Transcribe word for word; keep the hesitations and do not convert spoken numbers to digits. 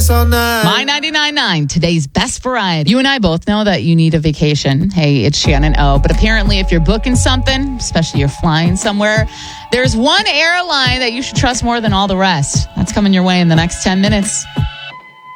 this all night. My ninety-nine point nine, today's best variety. You and I both know that you need a vacation. Hey, it's Shannon O. But apparently if you're booking something, especially you're flying somewhere, there's one airline that you should trust more than all the rest. That's coming your way in the next ten minutes.